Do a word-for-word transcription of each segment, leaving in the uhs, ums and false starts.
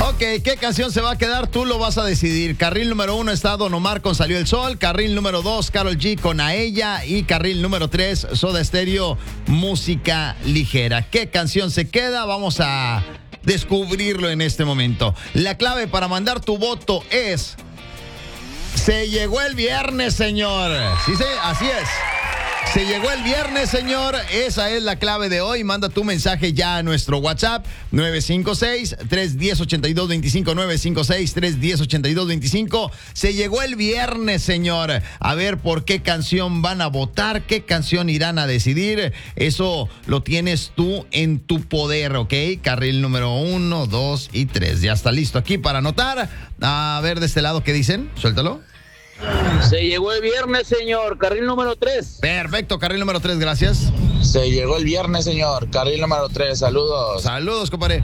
Ok, ¿qué canción se va a quedar? Tú lo vas a decidir. Carril número uno está Don Omar con Salió el Sol. Carril número dos, Karol G con A Ella. Y carril número tres, Soda Stereo, Música Ligera. ¿Qué canción se queda? Vamos a descubrirlo en este momento. La clave para mandar tu voto es... Se llegó el viernes, señor. Sí, sí, así es. Se llegó el viernes, señor. Esa es la clave de hoy. Manda tu mensaje ya a nuestro WhatsApp nueve cinco seis, tres uno cero, ocho dos dos cinco. nueve cinco seis, tres uno cero, ocho dos dos cinco. Se llegó el viernes, señor. A ver por qué canción van a votar, qué canción irán a decidir. Eso lo tienes tú en tu poder, ¿ok? Carril número uno, dos y tres. Ya está listo aquí para anotar. A ver de este lado qué dicen. Suéltalo. Se llegó el viernes, señor. Carril número tres. Perfecto, carril número tres, gracias. Se llegó el viernes, señor. Carril número tres, saludos. Saludos, compadre.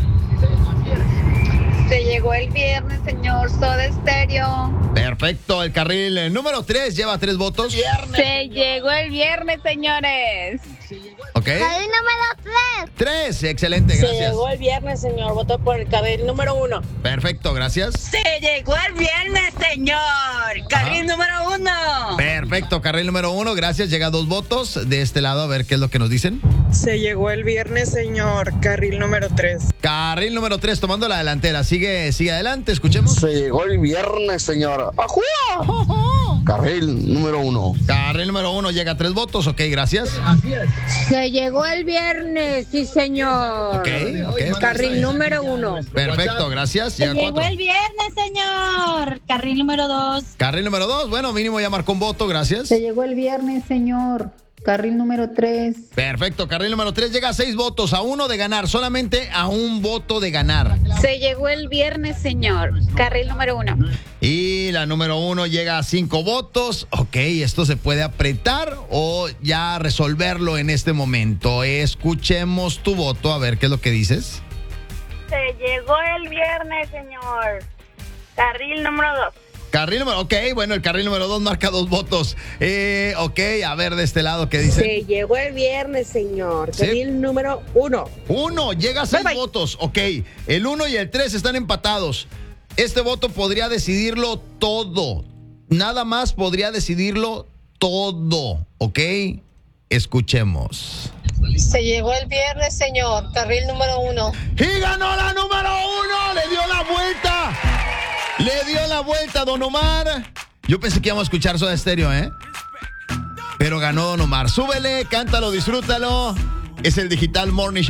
Se llegó el viernes, señor. Soda Stereo. Perfecto, el carril eh, número tres lleva tres votos. Viernes. Se llegó el viernes, señores. Ok. Carril número tres. Tres, excelente, gracias. Se llegó el viernes, señor. Voto por el carril número uno. Perfecto, gracias. Se llegó el viernes, señor. Carril Ajá. número uno. Perfecto, carril número uno, gracias. Llega dos votos de este lado, a ver qué es lo que nos dicen. Se llegó el viernes, señor. Carril número tres. Carril número tres, tomando la delantera. Sigue, sigue adelante, escuchemos. Se llegó el viernes, señor. ¡Ajúa! Carril número uno. Carril número uno, llega a tres votos, ok, gracias. Se llegó el viernes, sí, señor. Ok, ok. Carril número uno. Perfecto, gracias. Llega Se llegó cuatro. el viernes, señor. Carril número dos. Carril número dos, bueno, mínimo ya marcó un voto, gracias. Se llegó el viernes, señor. Carril número tres. Perfecto, carril número tres llega a seis votos, a uno de ganar, solamente a un voto de ganar. Se llegó el viernes, señor. Carril número uno. Y la número uno llega a cinco votos. Ok, esto se puede apretar o ya resolverlo en este momento. Escuchemos tu voto, a ver qué es lo que dices. Se llegó el viernes, señor. Carril número dos. Carril número, ok, bueno, el carril número dos marca dos votos. Eh, ok, a ver de este lado qué dice. Se llegó el viernes, señor. Sí. Carril número uno. Uno, llega a seis Bye, bye. votos. Ok, el uno y el tres están empatados. Este voto podría decidirlo todo. Nada más podría decidirlo todo. Ok, escuchemos. Se llegó el viernes, señor. Carril número uno. Y ganó la número uno. Le dio la vuelta. Le dio la vuelta, Don Omar. Yo pensé que íbamos a escuchar Soda Stereo, ¿eh? Pero ganó Don Omar. Súbele, cántalo, disfrútalo. Es el Digital Morning